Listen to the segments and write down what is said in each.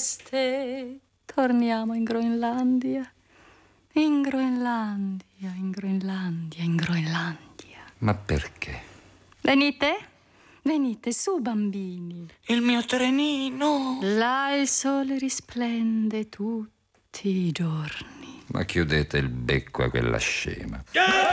feste. Torniamo in Groenlandia. In Groenlandia, in Groenlandia, in Groenlandia. Ma perché? Venite? Venite su, bambini. Il mio trenino. Là il sole risplende tutti i giorni. Ma chiudete il becco a quella scema.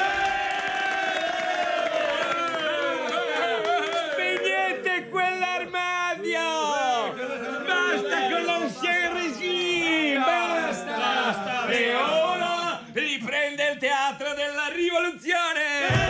Spegnete quell'armadio! Basta con l'ancien regime! Basta! E ora riprende il teatro della rivoluzione!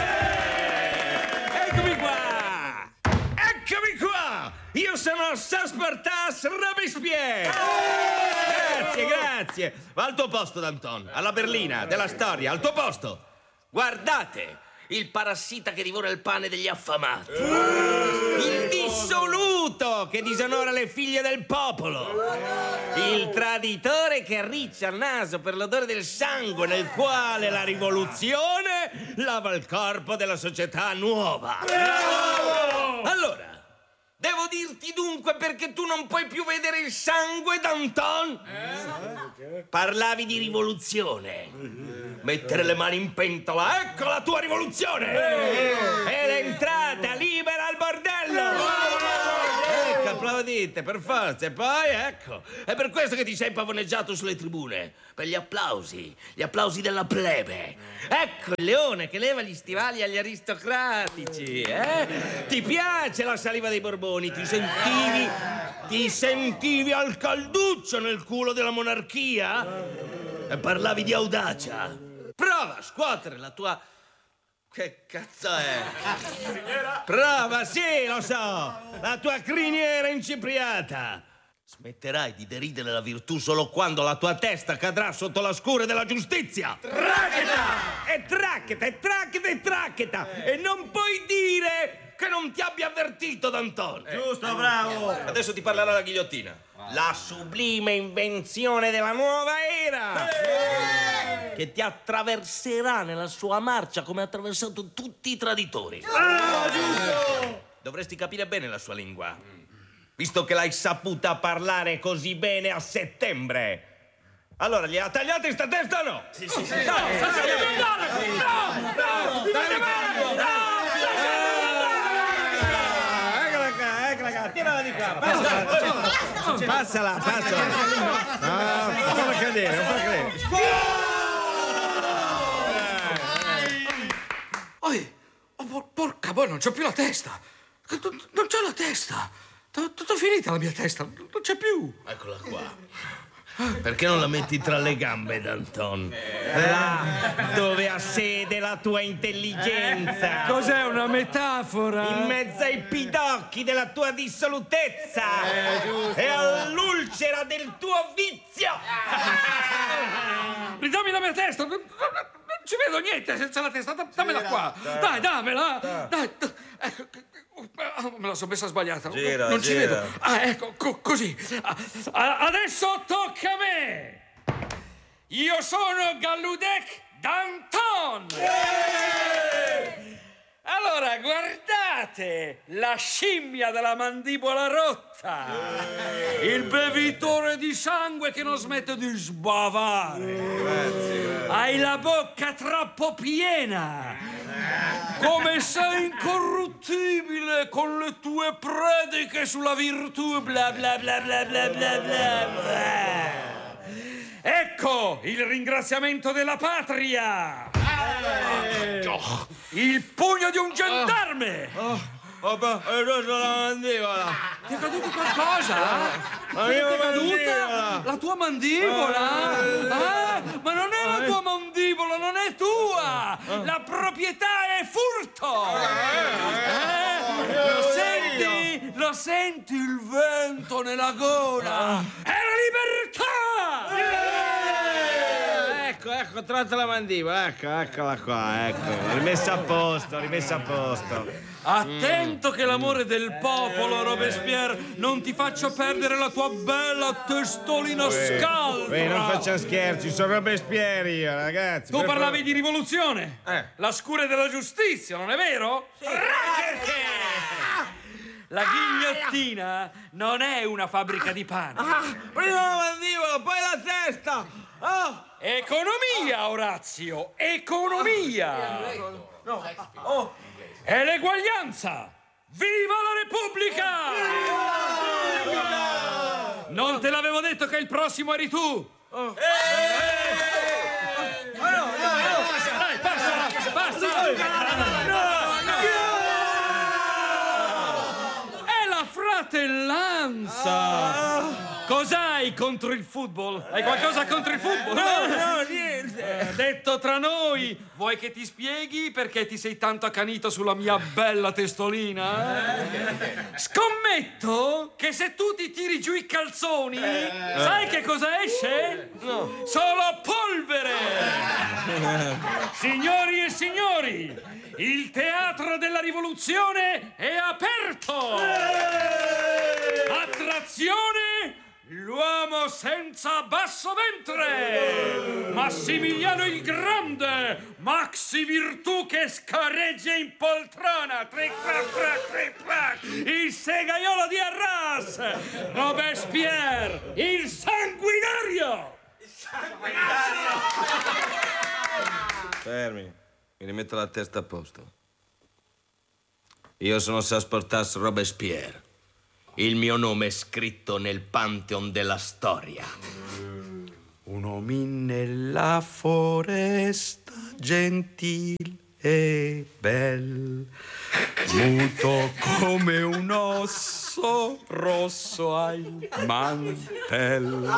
Eccomi qua! Eccomi qua! Io sono Sanspartas Robespierre! Grazie! Va al tuo posto, Danton. Alla berlina della storia, al tuo posto! Guardate! Il parassita che divora il pane degli affamati. Il dissoluto che disonora le figlie del popolo. Il traditore che arriccia il naso per l'odore del sangue nel quale la rivoluzione lava il corpo della società nuova. Allora, devo dirti dunque perché tu non puoi più vedere il sangue, Danton? Parlavi di rivoluzione. Mettere le mani in pentola, ecco la tua rivoluzione! È l'entrata libera al bordello! Ecco, applaudite, per forza. E poi, ecco, è per questo che ti sei pavoneggiato sulle tribune. Per gli applausi della plebe. Ecco il leone che leva gli stivali agli aristocratici, eh? Ti piace la saliva dei Borboni? Ti sentivi al calduccio nel culo della monarchia? E parlavi di audacia. Prova a scuotere la tua... Che cazzo è? Prova, sì, lo so! La tua criniera incipriata! Smetterai di deridere la virtù solo quando la tua testa cadrà sotto la scure della giustizia! Traccheta! E traccheta, e traccheta, e traccheta! E non puoi dire che non ti abbia avvertito, Danton! Giusto, bravo! Adesso ti parlerà la ghigliottina. La sublime invenzione della nuova era! Che ti attraverserà nella sua marcia come ha attraversato tutti i traditori. Giusto! Dovresti capire bene la sua lingua, visto che l'hai saputa parlare così bene a settembre. Allora, gliela tagliate sta testa o no? Sì. Eccola qua, tirala di qua, passala. No, non fa cadere, Porca boia, non c'ho più la testa. Non c'ho la testa. Tutto finita la mia testa. Non c'è più. Eccola qua. Perché non la metti tra le gambe, Danton? Là dove ha sede la tua intelligenza. Cos'è una metafora? In mezzo ai pidocchi della tua dissolutezza. E all'ulcera del tuo vizio. Ridammi la mia testa. Non ci vedo niente senza la testa. Dammela qua. Dai, dammela. Dai. Ecco. Me la sono messa sbagliata. Non ci vedo. Ecco, così. Adesso tocca a me. Io sono Galludec Danton. Allora, guardate la scimmia della mandibola rotta. Il bevitore di sangue che non smette di sbavare. Grazie. Hai la bocca troppo piena. Come sei incorruttibile con le tue prediche sulla virtù, bla bla bla bla bla bla bla. Ecco il ringraziamento della patria. Il pugno di un gendarme. È rosa la mandibola. Ti è caduto qualcosa? La mia Ti è caduta? mandibola. La tua mandibola? Ma non è la tua mandibola, non è tua! La proprietà è furto! Lo senti? Lo senti il vento nella gola? È la libertà! Ecco, tratta la mandibola, eccola qua, ecco. Rimessa a posto. Attento che l'amore del popolo, Robespierre, non ti faccia perdere la tua bella testolina scaltra. Non faccia scherzi, sono Robespierre io, ragazzi. Tu parlavi di rivoluzione? La scure della giustizia, non è vero? La ghigliottina non è una fabbrica di pane. Prima la mandibola, poi la testa. Economia, Orazio, economia. E l'eguaglianza. Viva la Repubblica! Non te l'avevo detto che il prossimo eri tu? Dai, passa! È la fratellanza! Cos'hai contro il football? Hai qualcosa contro il football? No, niente. Detto tra noi, vuoi che ti spieghi perché ti sei tanto accanito sulla mia bella testolina? Scommetto che se tu ti tiri giù i calzoni, sai che cosa esce? No. Solo polvere! Signori e signori, il teatro della rivoluzione è aperto! Attrazione! L'uomo senza basso ventre! Massimiliano il Grande! Maxi Virtù che scorreggia in poltrona! Tric trac trac tric trac! Il segaiolo di Arras! Robespierre! Il sanguinario! Fermi, mi rimetto la testa a posto. Io sono Sasportas Robespierre. Il mio nome è scritto nel Pantheon della storia. Un omin nella foresta gentil e bel, muto come un osso rosso al mantello.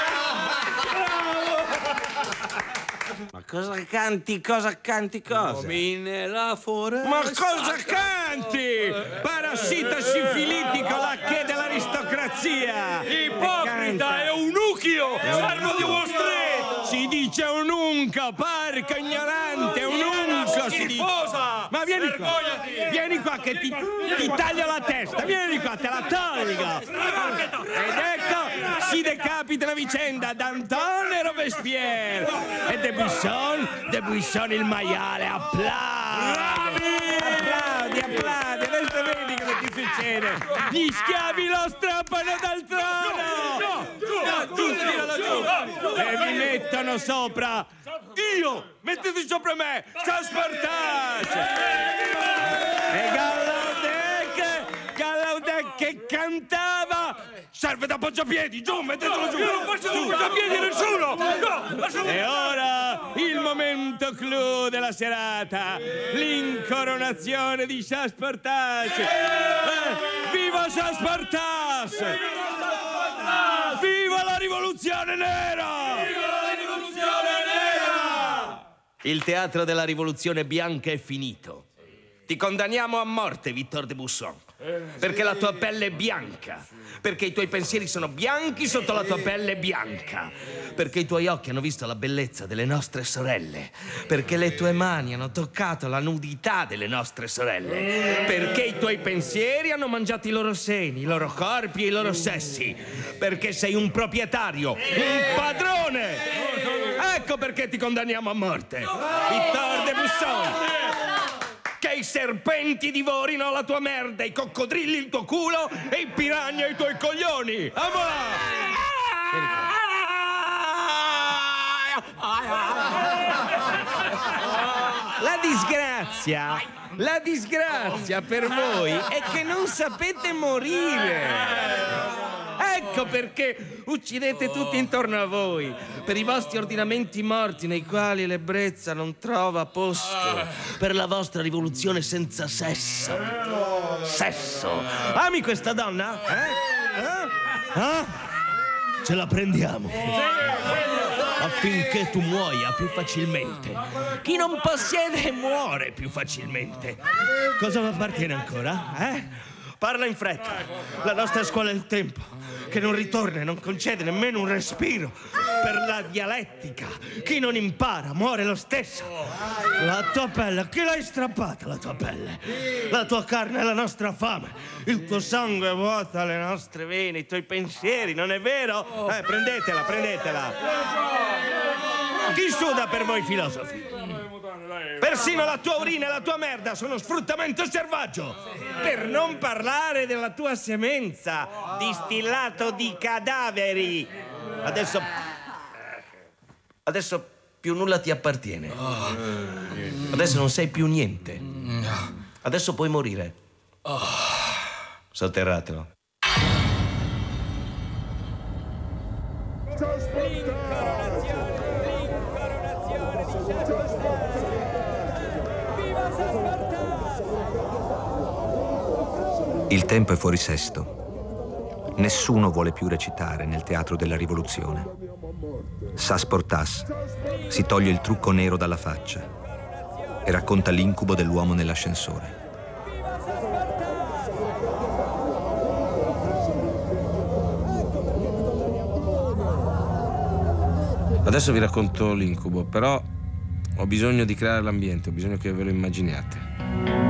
Ma cosa canti? Cosa? Omin nella foresta. Ma cosa canti? Parassita sifilitico, la che dell'aristocrazia! Ipocrita e unuchio! Servo di Wall Street! Si dice un unco, porco ignorante, un unco si dice. Ma vieni qua, vieni qua che ti taglio la testa, vieni qua, te la tolgo. Ed ecco, si decapita la vicenda d'Antone Robespierre. E De Buisson il maiale, applaudi, adesso vedi cosa ti succede. Gli schiavi lo strappano dal trono. Giù, e mi mettono sopra. Io, mettete sopra me, Sasportas. E Gallaudet che cantava. Serve da poggiapiedi, giù, mettetelo giù. Io non faccio poggiapiedi nessuno. E ora il momento clou della serata, l'incoronazione di Sasportas. Viva Sasportas! Viva la rivoluzione nera! Il teatro della rivoluzione bianca è finito. Ti condanniamo a morte, Victor de Buisson, perché la tua pelle è bianca, perché i tuoi pensieri sono bianchi sotto la tua pelle bianca, perché i tuoi occhi hanno visto la bellezza delle nostre sorelle, perché le tue mani hanno toccato la nudità delle nostre sorelle, perché i tuoi pensieri hanno mangiato i loro seni, i loro corpi e i loro sessi, perché sei un proprietario, un padrone. Ecco perché ti condanniamo a morte, Victor de Buisson. Che i serpenti divorino la tua merda, i coccodrilli il tuo culo e i piranha i tuoi coglioni. La disgrazia per voi è che non sapete morire. Ecco perché uccidete tutti intorno a voi, per i vostri ordinamenti morti nei quali l'ebbrezza non trova posto, per la vostra rivoluzione senza sesso. Sesso. Ami questa donna? Ce la prendiamo. Affinché tu muoia più facilmente. Chi non possiede muore più facilmente. Cosa vi appartiene ancora? Parla in fretta. La nostra scuola del tempo, che non ritorna e non concede nemmeno un respiro per la dialettica. Chi non impara muore lo stesso. La tua pelle, chi l'hai strappata la tua pelle? La tua carne è la nostra fame. Il tuo sangue vuota le nostre vene, i tuoi pensieri, non è vero? Prendetela. Chi suda per voi filosofi? Persino la tua urina e la tua merda sono sfruttamento selvaggio. Per non parlare della tua semenza, distillato di cadaveri. Adesso più nulla ti appartiene. Adesso non sei più niente. Adesso puoi morire. Sotterratelo. Il tempo è fuori sesto. Nessuno vuole più recitare nel teatro della rivoluzione. Sas Portas si toglie il trucco nero dalla faccia e racconta l'incubo dell'uomo nell'ascensore. Adesso vi racconto l'incubo, però ho bisogno di creare l'ambiente, ho bisogno che ve lo immaginiate.